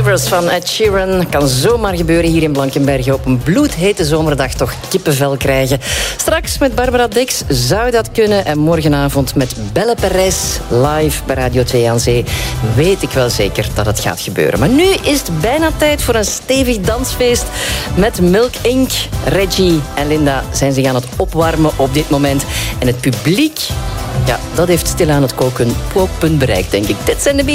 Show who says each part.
Speaker 1: Rivers van Ed Sheeran. Kan zomaar gebeuren hier in Blankenberge. Op een bloedhete zomerdag toch kippenvel krijgen. Straks met Barbara Dix zou dat kunnen. En morgenavond met Belle Perez live bij Radio 2 aan Zee. Weet ik wel zeker dat het gaat gebeuren. Maar nu is het bijna tijd voor een stevig dansfeest met Milk Inc. Reggie en Linda zijn zich aan het opwarmen op dit moment. En het publiek, ja, dat heeft stilaan het kookpunt bereikt, denk ik. Dit zijn de